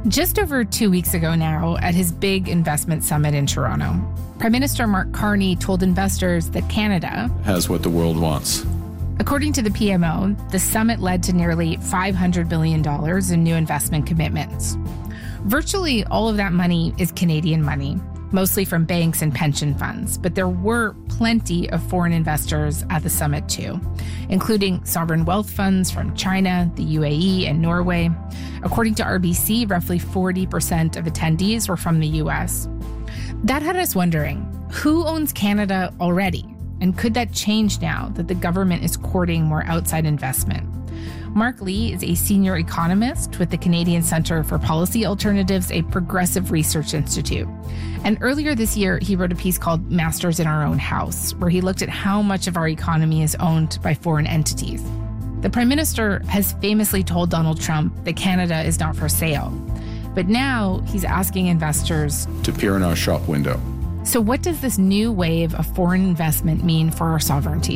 Just over 2 weeks ago now, at his big investment summit in Toronto, Prime Minister Mark Carney told investors that Canada has what the world wants. According to the PMO, the summit led to nearly $500 billion in new investment commitments. Virtually all of that money is Canadian money, mostly from banks and pension funds, but there were plenty of foreign investors at the summit too, including sovereign wealth funds from China, the UAE, and Norway. According to RBC, roughly 40% of attendees were from the US. That had us wondering, who owns Canada already? And could that change now that the government is courting more outside investment? Mark Lee is a senior economist with the Canadian Centre for Policy Alternatives, a progressive research institute. And earlier this year, he wrote a piece called Masters in Our Own House, where he looked at how much of our economy is owned by foreign entities. The Prime Minister has famously told Donald Trump that Canada is not for sale. But now he's asking investors to peer in our shop window. So what does this new wave of foreign investment mean for our sovereignty?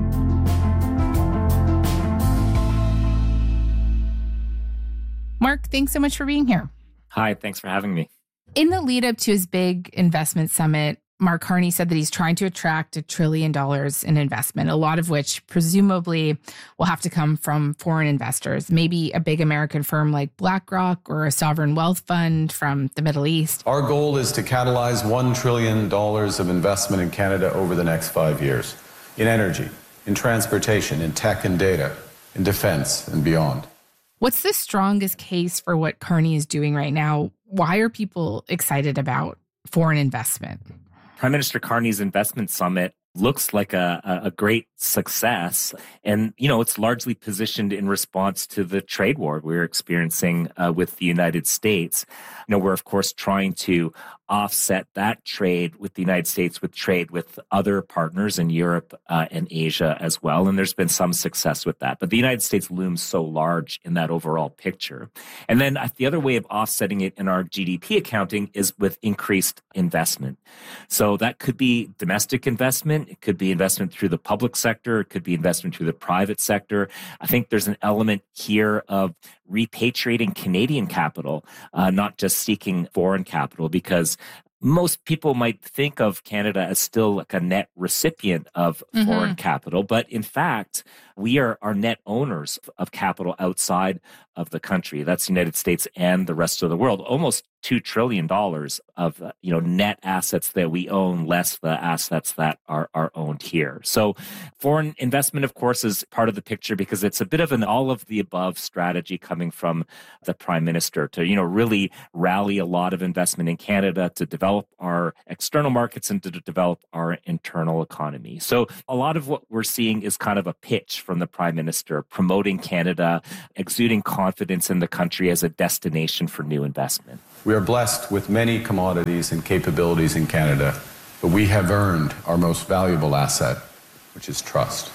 Mark, thanks so much for being here. Hi, thanks for having me. In the lead up to his big investment summit, Mark Carney said that he's trying to attract $1 trillion in investment, a lot of which presumably will have to come from foreign investors, maybe a big American firm like BlackRock or a sovereign wealth fund from the Middle East. Our goal is to catalyze $1 trillion of investment in Canada over the next 5 years, in energy, in transportation, in tech and data, in defense and beyond. What's the strongest case for what Carney is doing right now? Why are people excited about foreign investment? Prime Minister Carney's investment summit looks like a great success. And, it's largely positioned in response to the trade war we're experiencing with the United States. We're, of course, trying to offset that trade with the United States with trade with other partners in Europe and Asia as well. And there's been some success with that. But the United States looms so large in that overall picture. And then the other way of offsetting it in our GDP accounting is with increased investment. So that could be domestic investment. It could be investment through the public sector. It could be investment through the private sector. I think there's an element here of repatriating Canadian capital, not just seeking foreign capital, because most people might think of Canada as still like a net recipient of foreign capital. But in fact, we are net owners of capital outside of the country. That's the United States and the rest of the world. Almost $2 trillion of net assets that we own, less the assets that are owned here. So foreign investment, of course, is part of the picture because it's a bit of an all-of-the-above strategy coming from the Prime Minister to, really rally a lot of investment in Canada to develop our external markets and to develop our internal economy. So a lot of what we're seeing is kind of a pitch from the Prime Minister, promoting Canada, exuding confidence in the country as a destination for new investment. We are blessed with many commodities and capabilities in Canada, but we have earned our most valuable asset, which is trust.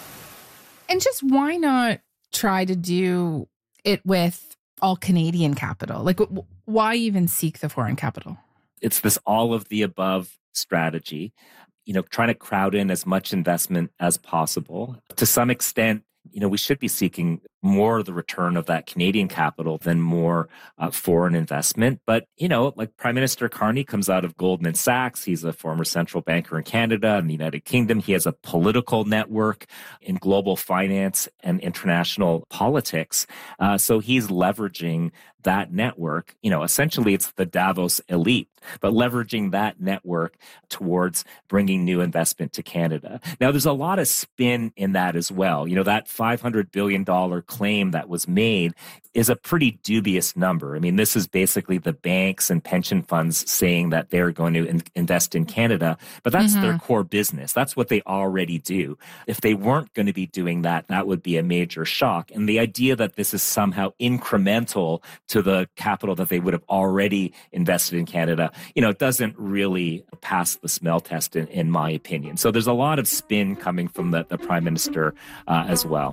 And just why not try to do it with all Canadian capital? Like, why even seek the foreign capital? It's this all of the above strategy, trying to crowd in as much investment as possible. To some extent, we should be seeking more of the return of that Canadian capital than more foreign investment. But, like Prime Minister Carney comes out of Goldman Sachs. He's a former central banker in Canada and the United Kingdom. He has a political network in global finance and international politics. So he's leveraging that network. Essentially it's the Davos elite, but leveraging that network towards bringing new investment to Canada. Now, there's a lot of spin in that as well. That $500 billion claim that was made is a pretty dubious number. I mean, this is basically the banks and pension funds saying that they're going to invest in Canada, but that's their core business. That's what they already do. If they weren't going to be doing that, that would be a major shock. And the idea that this is somehow incremental to the capital that they would have already invested in Canada, it doesn't really pass the smell test in my opinion. So there's a lot of spin coming from the Prime Minister as well.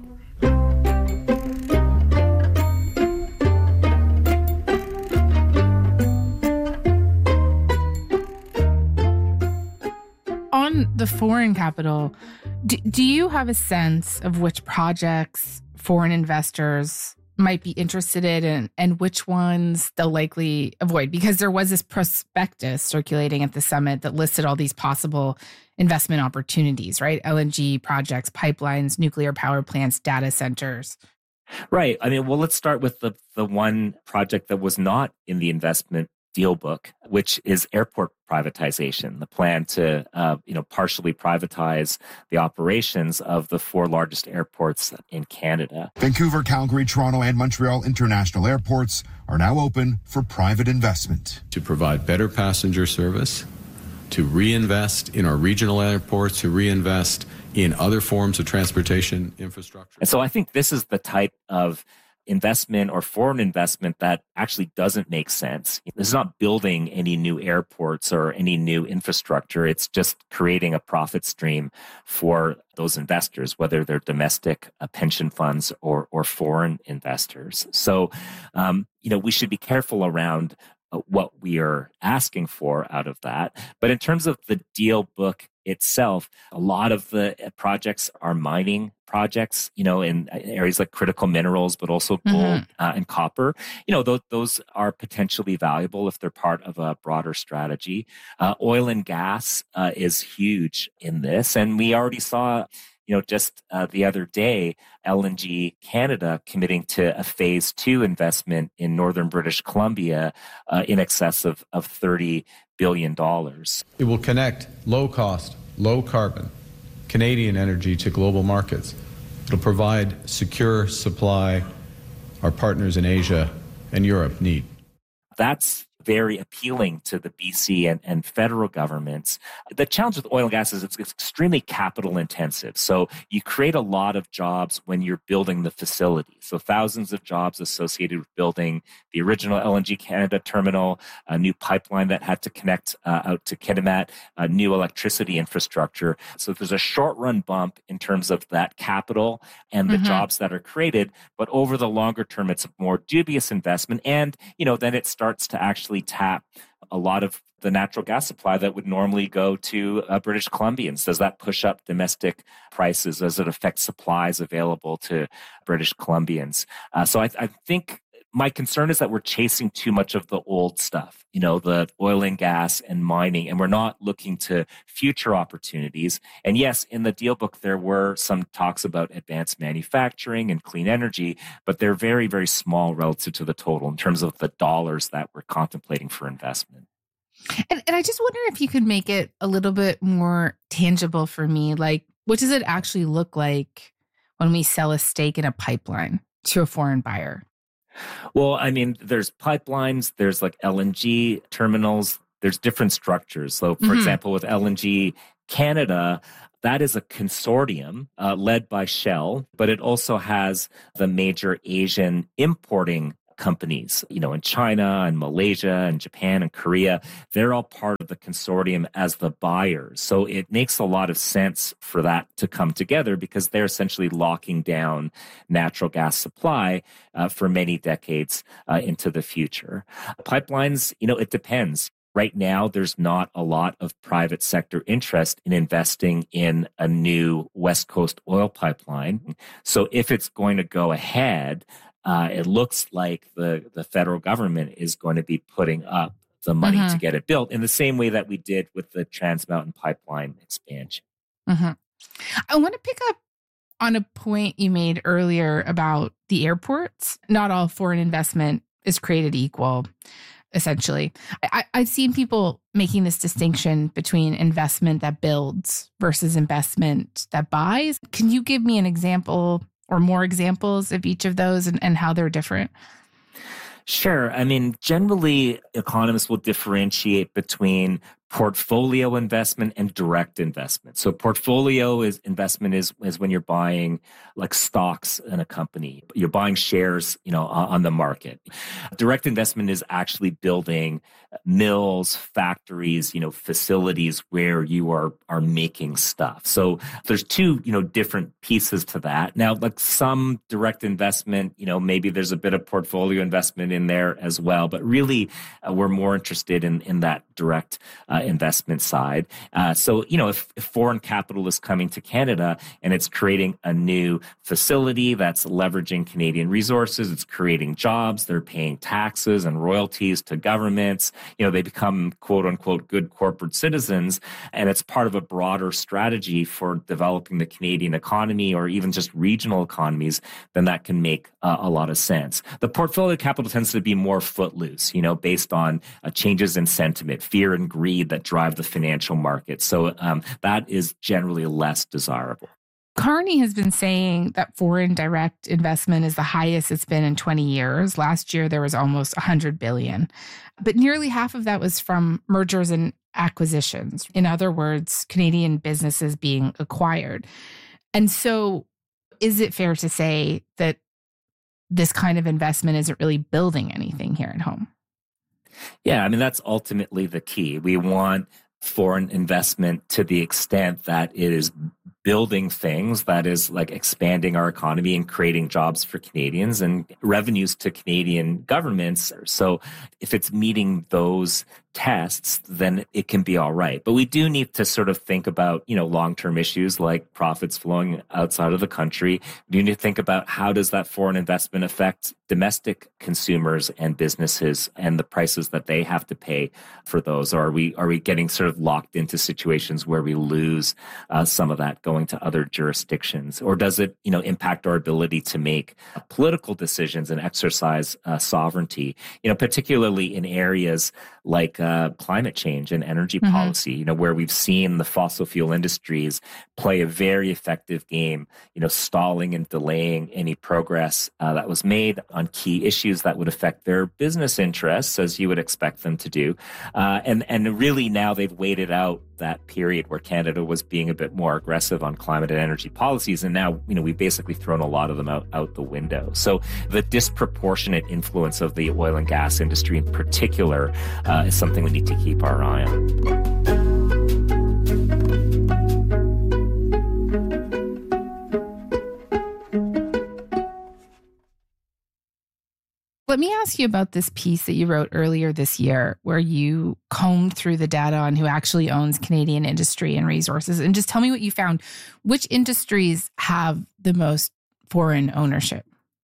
On the foreign capital, do you have a sense of which projects foreign investors might be interested in and which ones they'll likely avoid? Because there was this prospectus circulating at the summit that listed all these possible investment opportunities, right? LNG projects, pipelines, nuclear power plants, data centers. Right. I mean, well, let's start with the one project that was not in the investment deal book, which is airport privatization, the plan to, partially privatize the operations of the 4 largest airports in Canada. Vancouver, Calgary, Toronto, and Montreal international airports are now open for private investment. To provide better passenger service, to reinvest in our regional airports, to reinvest in other forms of transportation infrastructure. And so I think this is the type of investment or foreign investment that actually doesn't make sense. This is not building any new airports or any new infrastructure. It's just creating a profit stream for those investors, whether they're domestic pension funds or foreign investors. So, we should be careful around what we are asking for out of that. But in terms of the deal book itself, a lot of the projects are mining projects, in areas like critical minerals, but also gold and copper. Those are potentially valuable if they're part of a broader strategy. Oil and gas is huge in this. And we already saw just the other day, LNG Canada committing to a phase 2 investment in northern British Columbia in excess of $30 billion. It will connect low-cost, low-carbon Canadian energy to global markets. It'll provide secure supply our partners in Asia and Europe need. That's very appealing to the BC and federal governments. The challenge with oil and gas is it's extremely capital intensive. So you create a lot of jobs when you're building the facility. So thousands of jobs associated with building the original LNG Canada terminal, a new pipeline that had to connect out to Kitimat, a new electricity infrastructure. So there's a short run bump in terms of that capital and the jobs that are created. But over the longer term, it's a more dubious investment. And, then it starts to actually tap a lot of the natural gas supply that would normally go to British Columbians. Does that push up domestic prices? Does it affect supplies available to British Columbians? So I think my concern is that we're chasing too much of the old stuff, the oil and gas and mining, and we're not looking to future opportunities. And yes, in the deal book, there were some talks about advanced manufacturing and clean energy, but they're very, very small relative to the total in terms of the dollars that we're contemplating for investment. And I just wonder if you could make it a little bit more tangible for me. Like, what does it actually look like when we sell a stake in a pipeline to a foreign buyer? Well, I mean, there's pipelines, there's like LNG terminals, there's different structures. So, for example, with LNG Canada, that is a consortium led by Shell, but it also has the major Asian importing companies, in China and Malaysia and Japan and Korea. They're all part of the consortium as the buyers. So it makes a lot of sense for that to come together because they're essentially locking down natural gas supply for many decades into the future. Pipelines, it depends. Right now, there's not a lot of private sector interest in investing in a new West Coast oil pipeline. So if it's going to go ahead, it looks like the federal government is going to be putting up the money to get it built in the same way that we did with the Trans Mountain Pipeline expansion. I want to pick up on a point you made earlier about the airports. Not all foreign investment is created equal, essentially. I've seen people making this distinction between investment that builds versus investment that buys. Can you give me an example or more examples of each of those and how they're different? Sure. I mean, generally, economists will differentiate between portfolio investment and direct investment. So portfolio investment is when you're buying like stocks in a company. You're buying shares, on the market. Direct investment is actually building mills, factories, facilities where you are making stuff. So there's two, different pieces to that. Now, like some direct investment, maybe there's a bit of portfolio investment in there as well, but really we're more interested in that direct investment side. So, if foreign capital is coming to Canada and it's creating a new facility that's leveraging Canadian resources, it's creating jobs, they're paying taxes and royalties to governments, they become quote unquote good corporate citizens, and it's part of a broader strategy for developing the Canadian economy or even just regional economies, then that can make a lot of sense. The portfolio capital tends to be more footloose, based on changes in sentiment, fear and greed that drive the financial market. So that is generally less desirable. Carney has been saying that foreign direct investment is the highest it's been in 20 years. Last year, there was almost $100 billion. But nearly half of that was from mergers and acquisitions. In other words, Canadian businesses being acquired. And so is it fair to say that this kind of investment isn't really building anything here at home? Yeah, I mean, that's ultimately the key. We want foreign investment to the extent that it is building things, that is like expanding our economy and creating jobs for Canadians and revenues to Canadian governments. So if it's meeting those tests, then it can be all right. But we do need to sort of think about, long-term issues like profits flowing outside of the country. We need to think about how does that foreign investment affect domestic consumers and businesses and the prices that they have to pay for those. Or are we getting sort of locked into situations where we lose some of that going to other jurisdictions? Or does it, impact our ability to make political decisions and exercise sovereignty, particularly in areas like climate change and energy policy, where we've seen the fossil fuel industries play a very effective game, stalling and delaying any progress that was made on key issues that would affect their business interests, as you would expect them to do. And really now they've waited out that period where Canada was being a bit more aggressive on climate and energy policies. And now, we've basically thrown a lot of them out the window. So the disproportionate influence of the oil and gas industry in particular is something we need to keep our eye on. Let me ask you about this piece that you wrote earlier this year where you combed through the data on who actually owns Canadian industry and resources. And just tell me what you found. Which industries have the most foreign ownership?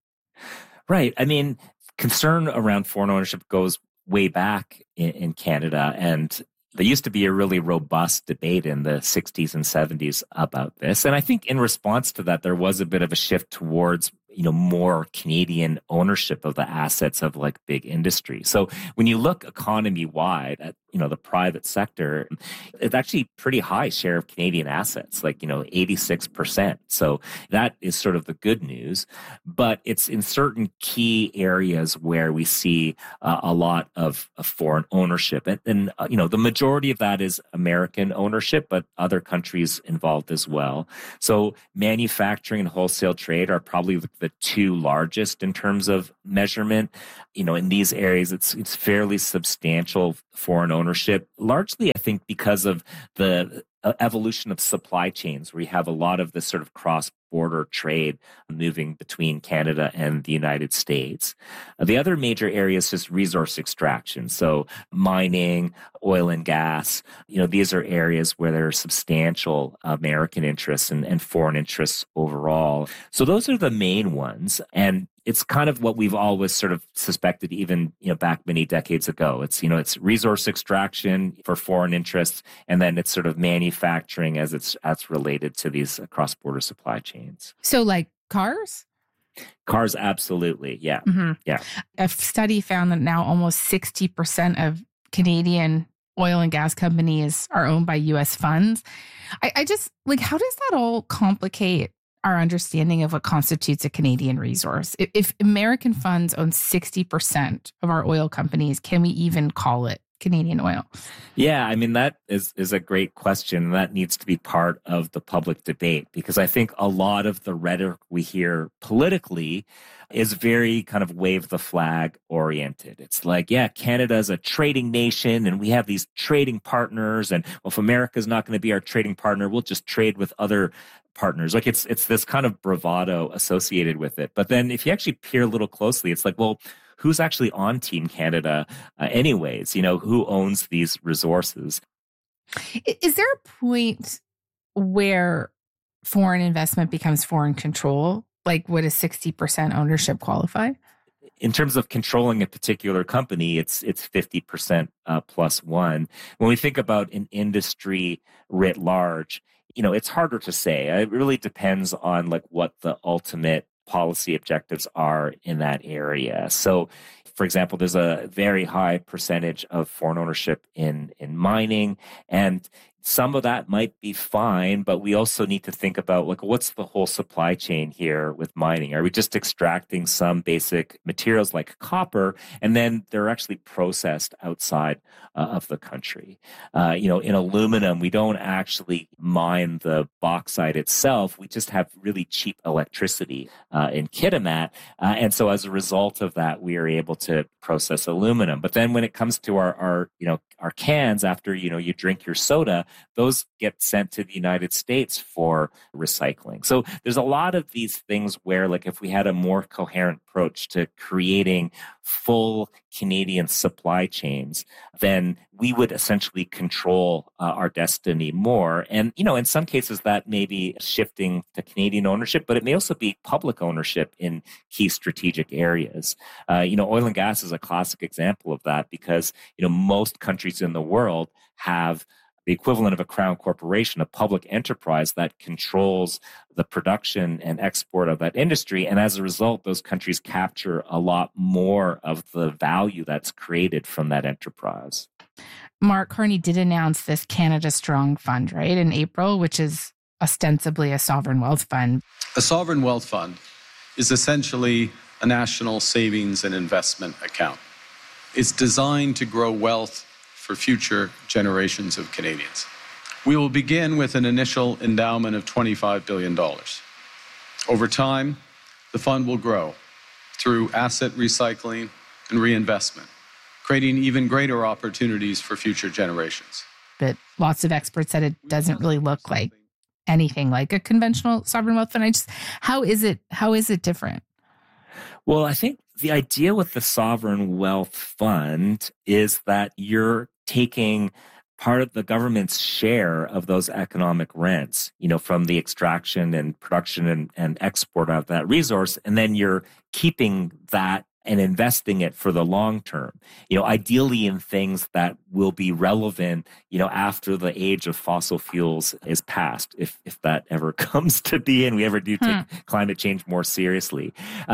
Right. I mean, concern around foreign ownership goes way back in Canada. And there used to be a really robust debate in the 60s and 70s about this. And I think in response to that, there was a bit of a shift towards more Canadian ownership of the assets of like big industry. So when you look economy wide at, the private sector, it's actually pretty high share of Canadian assets, like, 86%. So that is sort of the good news, but it's in certain key areas where we see a lot of foreign ownership. And the majority of that is American ownership, but other countries involved as well. So manufacturing and wholesale trade are probably the two largest in terms of measurement. In these areas, it's fairly substantial foreign ownership, largely, I think, because of the evolution of supply chains, where you have a lot of this sort of cross-border trade moving between Canada and the United States. The other major area is just resource extraction. So mining, oil and gas, these are areas where there are substantial American interests and foreign interests overall. So those are the main ones. And it's kind of what we've always sort of suspected, even back many decades ago. It's it's resource extraction for foreign interests, and then it's sort of manufacturing as it's related to these cross-border supply chains. So, like cars. Cars, absolutely, yeah, yeah. A study found that now almost 60% of Canadian oil and gas companies are owned by U.S. funds. I just how does that all complicate our understanding of what constitutes a Canadian resource? If American funds own 60% of our oil companies, can we even call it Canadian oil? Yeah, I mean, that is a great question. That needs to be part of the public debate, because I think a lot of the rhetoric we hear politically is very kind of wave the flag oriented. It's like, yeah, Canada is a trading nation and we have these trading partners. And well, if America's not going to be our trading partner, we'll just trade with other partners. Like it's this kind of bravado associated with it. But then if you actually peer a little closely, it's like, well, who's actually on Team Canada anyways? Who owns these resources? Is there a point where foreign investment becomes foreign control? Like, would a 60% ownership qualify? In terms of controlling a particular company, it's 50% plus one. When we think about an industry writ large, it's harder to say. It really depends on like what the ultimate policy objectives are in that area. So, for example, there's a very high percentage of foreign ownership in mining, and some of that might be fine, but we also need to think about like what's the whole supply chain here with mining? Are we just extracting some basic materials like copper, and then they're actually processed outside of the country? In aluminum, we don't actually mine the bauxite itself. We just have really cheap electricity in Kitimat, and so as a result of that, we are able to process aluminum. But then when it comes to our cans, after you drink your soda, those get sent to the United States for recycling. So there's a lot of these things where, like, if we had a more coherent approach to creating full Canadian supply chains, then we would essentially control our destiny more. And, in some cases that may be shifting to Canadian ownership, but it may also be public ownership in key strategic areas. Oil and gas is a classic example of that because, most countries in the world have the equivalent of a crown corporation, a public enterprise that controls the production and export of that industry. And as a result, those countries capture a lot more of the value that's created from that enterprise. Mark Carney did announce this Canada Strong Fund, right, in April, which is ostensibly a sovereign wealth fund. A sovereign wealth fund is essentially a national savings and investment account. It's designed to grow wealth for future generations of Canadians. We will begin with an initial endowment of $25 billion. Over time, the fund will grow through asset recycling and reinvestment, creating even greater opportunities for future generations. But lots of experts said it doesn't really look like anything like a conventional sovereign wealth fund. How is it different? Well, I think the idea with the sovereign wealth fund is that you're taking part of the government's share of those economic rents, from the extraction and production and export of that resource, and then you're keeping that and investing it for the long term, ideally in things that will be relevant, after the age of fossil fuels is past, if that ever comes to be and we ever do take climate change more seriously.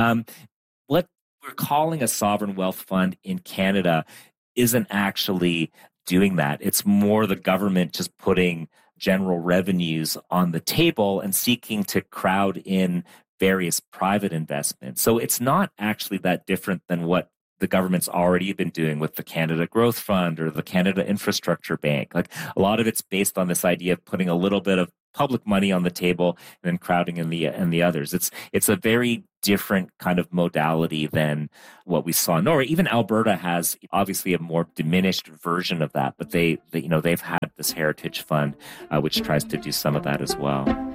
What we're calling a sovereign wealth fund in Canada isn't actually doing that. It's more the government just putting general revenues on the table and seeking to crowd in various private investments. So it's not actually that different than what the government's already been doing with the Canada Growth Fund or the Canada Infrastructure Bank. Like, a lot of it's based on this idea of putting a little bit of public money on the table and then crowding in the others. It's a very different kind of modality than what we saw in Norway. Even Alberta has obviously a more diminished version of that, but they've had this heritage fund which tries to do some of that as well.